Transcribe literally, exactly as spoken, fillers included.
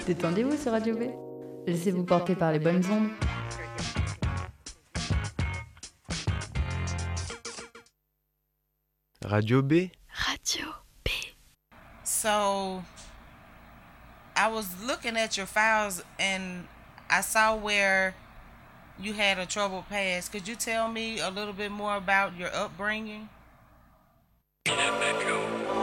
Détendez-vous sur Radio B. Laissez-vous porter par les bonnes ondes. Radio B. Radio B. So, I was looking at your files and I saw where you had a troubled past. Could you tell me a little bit more about your upbringing?